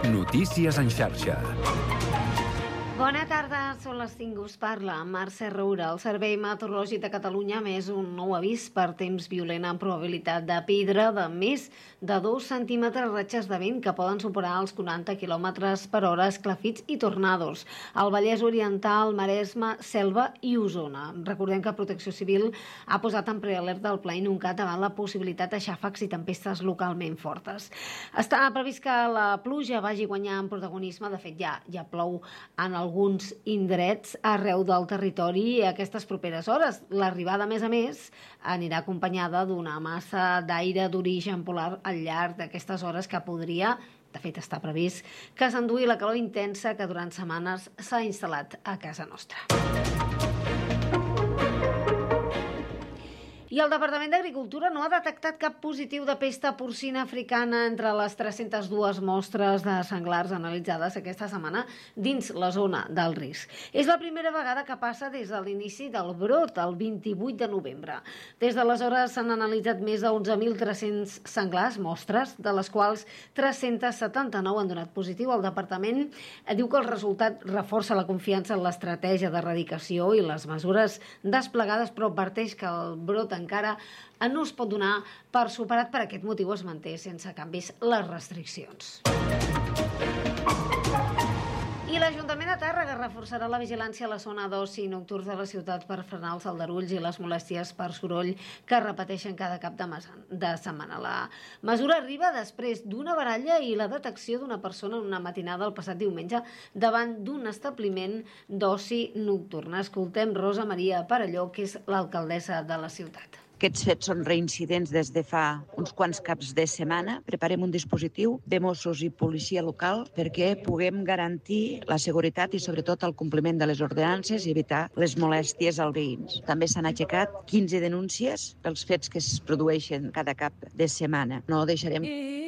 Notícies en xarxa. Bona tarda, són les 5, us parla Mercè Roura. El Servei Meteorològic de Catalunya ha emès un nou avís per temps violent amb probabilitat de pedra de més de 2 centímetres, ratxes de vent que poden superar els 40 km per hora, esclafits i tornados. Al Vallès Oriental, Maresme, Selva i Osona. Recordem que Protecció Civil ha posat en prealerta el Pla Inuncat davant la possibilitat de xàfecs i tempestes localment fortes. Està previst que la pluja vagi guanyant protagonisme. De fet, ja plou en alguns indrets arreu del territori aquestes properes hores. L'arribada, a més, anirà acompanyada d'una massa d'aire d'origen polar al llarg d'aquestes hores que podria, de fet està previst, que s'endugui la calor intensa que durant setmanes s'ha instal·lat a casa nostra. I el Departament d'Agricultura no ha detectat cap positiu de pesta porcina africana entre les 302 mostres de senglars analitzades aquesta setmana dins la zona del risc. És la primera vegada que passa des de l'inici del brot, el 28 de novembre. Des d'aleshores s'han analitzat més de 11.300 senglars, mostres, de les quals 379 han donat positiu. El Departament diu que el resultat reforça la confiança en l'estratègia d'erradicació i les mesures desplegades, però adverteix que el brot encara no es pot donar per superat. Per aquest motiu es manté sense canvis les restriccions. I l'Ajuntament de Tàrrega reforçarà la vigilància a la zona d'oci nocturns de la ciutat per frenar els aldarulls i les molèsties per soroll que es repeteixen cada cap de setmana. La mesura arriba després d'una baralla i la detecció d'una persona en una matinada el passat diumenge davant d'un establiment d'oci nocturn. Escoltem Rosa Maria Parelló, que és l'alcaldessa de la ciutat. Aquests fets són reincidents des de fa uns quants caps de setmana. Preparem un dispositiu de Mossos i policia local perquè puguem garantir la seguretat i sobretot el compliment de les ordenances i evitar les molèsties als veïns. També s'han aixecat 15 denúncies pels fets que es produeixen cada cap de setmana. No deixarem